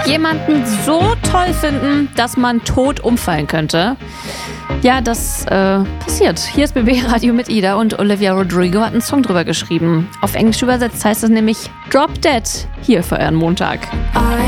Jemanden so toll finden, dass man tot umfallen könnte. Ja, das passiert. Hier ist BB Radio mit Ida und Olivia Rodrigo hat einen Song drüber geschrieben. Auf Englisch übersetzt heißt es nämlich Drop Dead. Hier für euren Montag.